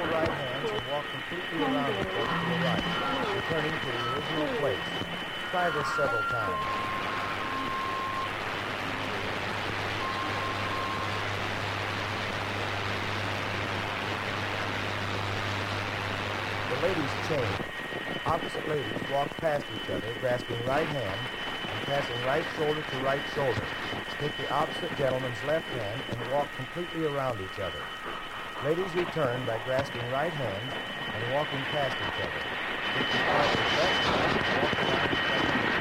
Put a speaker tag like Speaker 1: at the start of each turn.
Speaker 1: hold right hands and walk completely around each other to the right, returning to the original place. Try this several times. The ladies change. Opposite ladies walk past each other, grasping right hand and passing right shoulder to right shoulder. Take the opposite gentleman's left hand and walk completely around each other. Ladies return by grasping right hand and walking past each other. Take the partner's left hand and walk around each other.